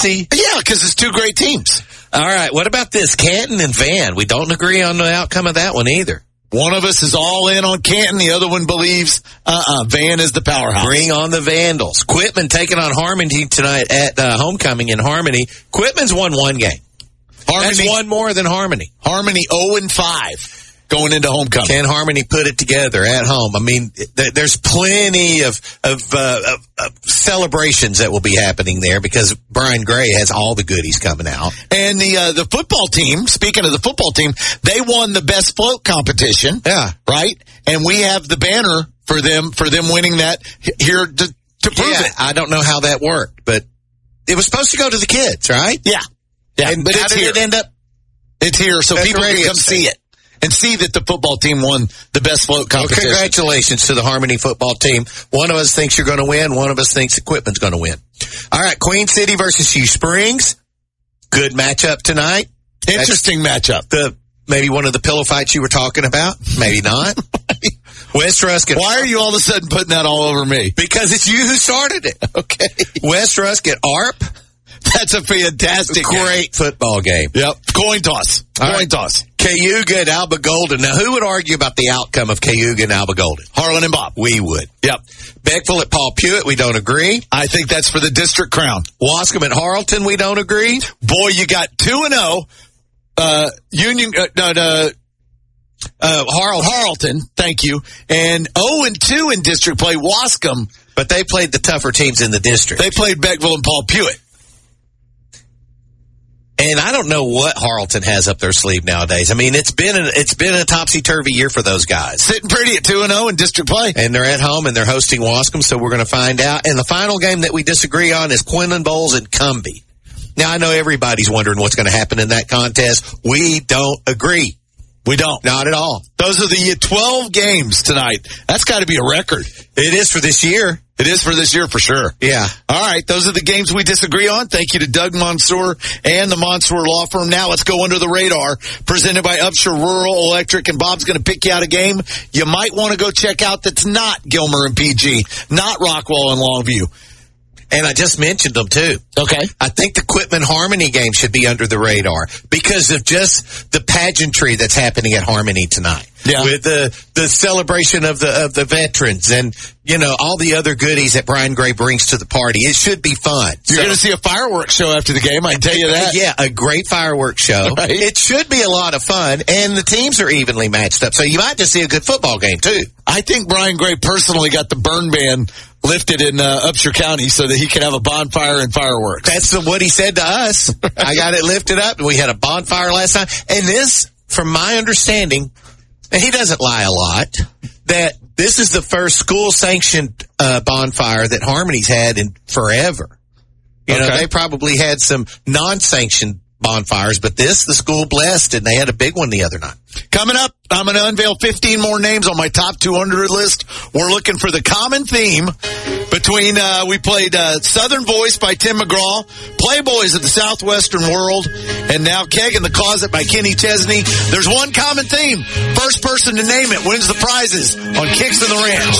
Yeah, because it's two great teams. All right, what about this? Canton and Van. We don't agree on the outcome of that one either. One of us is all in on Canton. The other one believes Van is the powerhouse. Bring on the Vandals. Quitman taking on Harmony tonight at homecoming in Harmony. Quitman's won one game. That's one more than Harmony. Harmony 0-5 going into homecoming. Can Harmony put it together at home? I mean, there's plenty of celebrations that will be happening there because Brian Gray has all the goodies coming out. And the football team, speaking of the football team, they won the best float competition. Yeah. Right? And we have the banner for them winning that here to prove it. I don't know how that worked, but it was supposed to go to the kids, right? Yeah. And but how did it end up? It's here, so people can come see it. And see that the football team won the best float competition. Well, congratulations to the Harmony football team. One of us thinks you're going to win. One of us thinks Quitman's going to win. All right, Queen City versus Hugh Springs. Good matchup tonight. Interesting matchup. Maybe one of the pillow fights you were talking about. Maybe not. West Rusk. Why are you all of a sudden putting that all over me? Because it's you who started it. Okay. West Rusk at ARP. That's a fantastic great football game. Yep. Coin toss. Coin toss. Cayuga and Alba Golden. Now, who would argue about the outcome of Cayuga and Alba Golden? Harlan and Bob. We would. Yep. Beckville at Paul Pewitt. We don't agree. I think that's for the district crown. Wascom at Harleton. We don't agree. Boy, you got 2-0. Harleton. Thank you. And 0-2 in district play. Wascom. But they played the tougher teams in the district. They played Beckville and Paul Pewitt. And I don't know what Harleton has up their sleeve nowadays. I mean, it's been a topsy-turvy year for those guys. Sitting pretty at 2-0 in district play. And they're at home, and they're hosting Wascom, so we're going to find out. And the final game that we disagree on is Quinlan Bowles and Cumbie. Now, I know everybody's wondering what's going to happen in that contest. We don't agree. We don't. Not at all. Those are the 12 games tonight. That's got to be a record. It is for this year. It is for this year for sure. Yeah. All right. Those are the games we disagree on. Thank you to Doug Mansour and the Mansour Law Firm. Now let's go under the radar. Presented by Upshur Rural Electric. And Bob's going to pick you out a game you might want to go check out that's not Gilmer and PG, not Rockwall and Longview. And I just mentioned them, too. Okay. I think the Quitman Harmony game should be under the radar because of just the pageantry that's happening at Harmony tonight. Yeah. With the celebration of the veterans and, you know, all the other goodies that Brian Gray brings to the party. It should be fun. You're going to see a fireworks show after the game, I can tell you that. Yeah, a great fireworks show. Right. It should be a lot of fun, and the teams are evenly matched up, so you might just see a good football game, too. I think Brian Gray personally got the burn ban lifted in Upshur County so that he could have a bonfire and fireworks. That's what he said to us. I got it lifted up, and we had a bonfire last time. And this, from my understanding, and he doesn't lie a lot, that this is the first school-sanctioned bonfire that Harmony's had in forever. You know, they probably had some non-sanctioned bonfires, but the school blessed, and they had a big one the other night. Coming up, I'm going to unveil 15 more names on my top 200 list. We're looking for the common theme between, we played Southern Voice by Tim McGraw, Playboys of the Southwestern World, and now Keg in the Closet by Kenny Chesney. There's one common theme. First person to name it wins the prizes on Kicks in the Ranch.